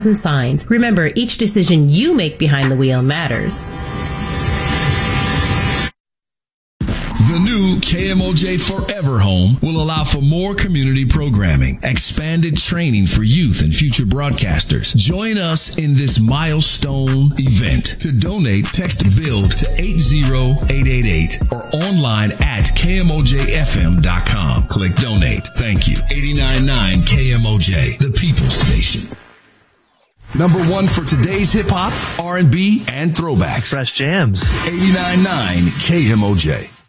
and signs. Remember, each decision you make behind the wheel matters. The new KMOJ Forever Home will allow for more community programming, expanded training for youth and future broadcasters. Join us in this milestone event. To donate, text BUILD to 80888 or online at KMOJFM.com. Click donate. Thank you. 89.9 KMOJ, the People's Station. Number one for today's hip hop, R&B, and throwbacks. Fresh jams. 89.9 KMOJ.